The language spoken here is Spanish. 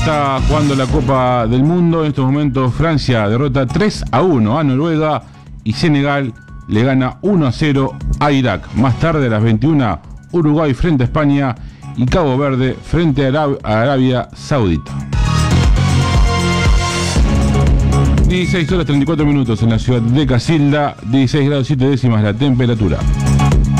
está jugando la Copa del Mundo. En estos momentos Francia derrota 3-1 a Noruega y Senegal le gana 1-0 a Irak. Más tarde a las 21, Uruguay frente a España y Cabo Verde frente a Arabia Saudita. 16 horas 34 minutos en la ciudad de Casilda, 16 grados 7 décimas la temperatura.